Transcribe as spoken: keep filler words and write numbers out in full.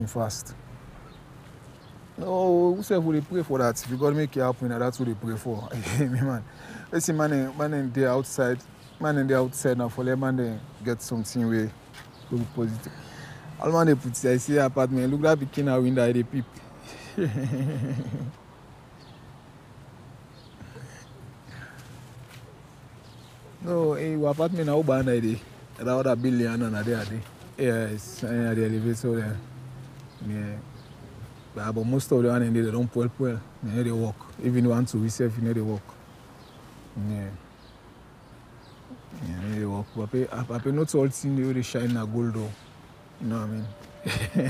fast. No, who said we dey pray for that? If you God make it happen, that's what they pray for. Me man. Let's see man, eh, man in the outside, man in the outside now for let man they get something way to be positive. All man they put I see apartment, look that bikini out window they peep. No, eh, your apartment now band there. That other billion and there there. Yes, and the elevator there. Yeah. But, but most of the one in there, they don't pull pull. They know they work. Even one to reserve, you know they work. Yeah. Yeah, they work. But I pay not all things they shine a gold though. You know what I mean?